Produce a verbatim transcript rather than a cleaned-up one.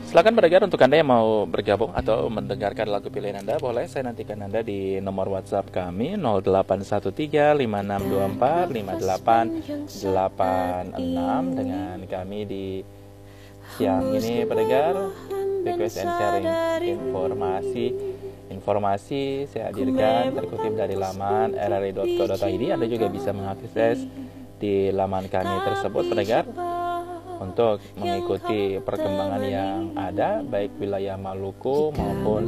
Silakan pendengar, untuk Anda yang mau bergabung atau mendengarkan lagu pilihan Anda, boleh saya nantikan Anda di nomor WhatsApp kami nol delapan satu tiga lima enam dua empat lima delapan delapan enam dengan kami di siang ini pendengar. Request and sharing informasi informasi saya hadirkan terkutip dari laman r r i dot co dot i d. Anda juga bisa mengakses di laman kami tersebut pendengar, untuk mengikuti perkembangan yang ada baik wilayah Maluku maupun